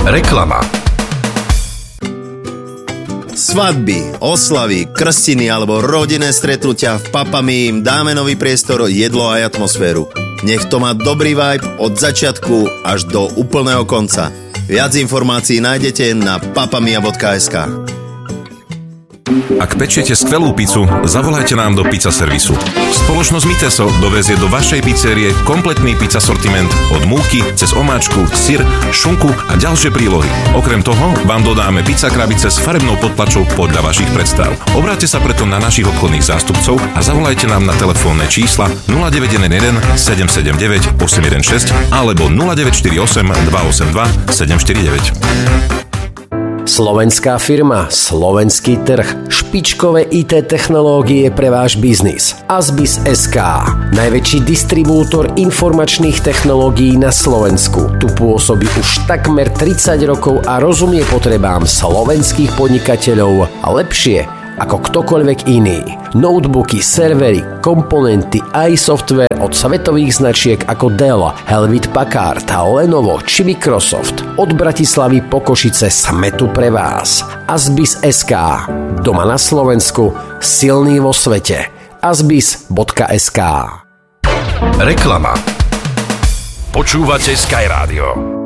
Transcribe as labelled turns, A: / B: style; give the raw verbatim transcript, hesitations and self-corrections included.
A: Reklama.
B: Svadby, oslavy, krstiny alebo rodinné stretnutia v Papami im dáme nový priestor, jedlo aj atmosféru. Nech to má dobrý vibe od začiatku až do úplného konca. Viac informácií nájdete na papamia bodka es ká.
C: Ak pečiete skvelú pizzu, zavolajte nám do pizza servisu. Spoločnosť Miteso dovezie do vašej pizzerie kompletný pizza sortiment od múky cez omáčku, syr, šunku a ďalšie prílohy. Okrem toho vám dodáme pizza krabice s farebnou podtlačou podľa vašich predstav. Obráťte sa preto na našich obchodných zástupcov a zavolajte nám na telefónne čísla nula deväť jeden jeden sedem sedem deväť osem jeden šesť alebo nula deväť štyri osem dva osem dva sedem štyri deväť.
D: Slovenská firma, slovenský trh, špičkové í té technológie pre váš biznis. Asbis es ká, najväčší distribútor informačných technológií na Slovensku. Tu pôsobí už takmer tridsať rokov a rozumie potrebám slovenských podnikateľov lepšie ako ktokoľvek iný. Notebooky, servery, komponenty aj software od svetových značiek ako Dell, Hewlett Packard, Lenovo či Microsoft. Od Bratislavy po Košice sme tu pre vás. Asbis es ká. Doma na Slovensku, silný vo svete. asbis bodka es ká.
A: Reklama. Počúvate Sky Radio.